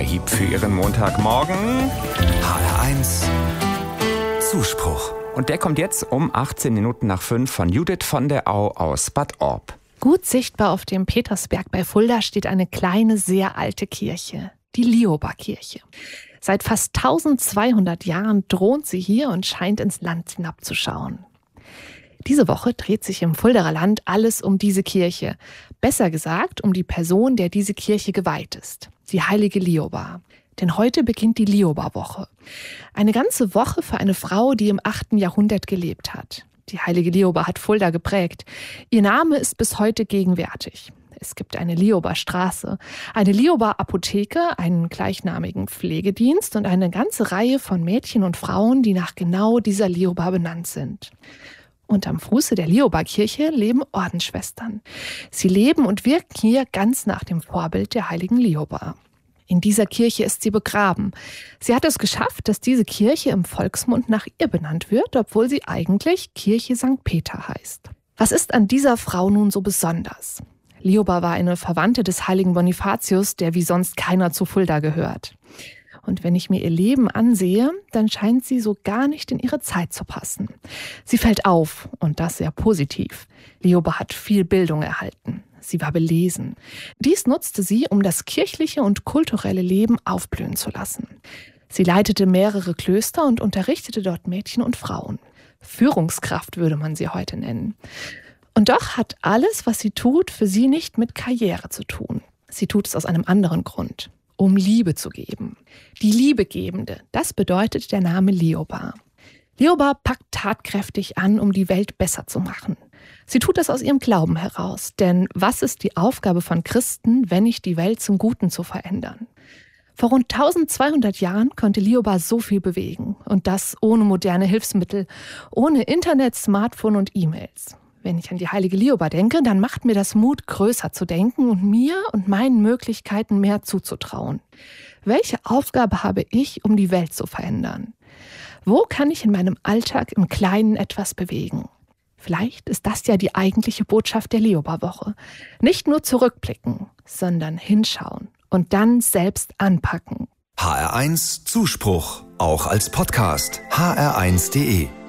Hieb für Ihren Montagmorgen. HR1 Zuspruch. Und der kommt jetzt um 18 Minuten nach 5 von Judith von der Au aus Bad Orb. Gut sichtbar auf dem Petersberg bei Fulda steht eine kleine, sehr alte Kirche, die Lioba-Kirche. Seit fast 1200 Jahren thront sie hier und scheint ins Land hinabzuschauen. Diese Woche dreht sich im Fuldaer Land alles um diese Kirche. Besser gesagt, um die Person, der diese Kirche geweiht ist, die heilige Lioba. Denn heute beginnt die Lioba-Woche. Eine ganze Woche für eine Frau, die im 8. Jahrhundert gelebt hat. Die heilige Lioba hat Fulda geprägt. Ihr Name ist bis heute gegenwärtig. Es gibt eine Lioba-Straße, eine Lioba-Apotheke, einen gleichnamigen Pflegedienst und eine ganze Reihe von Mädchen und Frauen, die nach genau dieser Lioba benannt sind. Und am Fuße der Lioba-Kirche leben Ordensschwestern. Sie leben und wirken hier ganz nach dem Vorbild der heiligen Lioba. In dieser Kirche ist sie begraben. Sie hat es geschafft, dass diese Kirche im Volksmund nach ihr benannt wird, obwohl sie eigentlich Kirche St. Peter heißt. Was ist an dieser Frau nun so besonders? Lioba war eine Verwandte des heiligen Bonifatius, der wie sonst keiner zu Fulda gehört. Und wenn ich mir ihr Leben ansehe, dann scheint sie so gar nicht in ihre Zeit zu passen. Sie fällt auf, und das sehr positiv. Lioba hat viel Bildung erhalten. Sie war belesen. Dies nutzte sie, um das kirchliche und kulturelle Leben aufblühen zu lassen. Sie leitete mehrere Klöster und unterrichtete dort Mädchen und Frauen. Führungskraft würde man sie heute nennen. Und doch hat alles, was sie tut, für sie nicht mit Karriere zu tun. Sie tut es aus einem anderen Grund. Um Liebe zu geben. Die Liebegebende, das bedeutet der Name Lioba. Lioba packt tatkräftig an, um die Welt besser zu machen. Sie tut das aus ihrem Glauben heraus, denn was ist die Aufgabe von Christen, wenn nicht die Welt zum Guten zu verändern? Vor rund 1200 Jahren konnte Lioba so viel bewegen und das ohne moderne Hilfsmittel, ohne Internet, Smartphone und E-Mails. Wenn ich an die heilige Lioba denke, dann macht mir das Mut, größer zu denken und mir und meinen Möglichkeiten mehr zuzutrauen. Welche Aufgabe habe ich, um die Welt zu verändern? Wo kann ich in meinem Alltag im Kleinen etwas bewegen? Vielleicht ist das ja die eigentliche Botschaft der Lioba-Woche. Nicht nur zurückblicken, sondern hinschauen und dann selbst anpacken. HR1 Zuspruch, auch als Podcast. hr1.de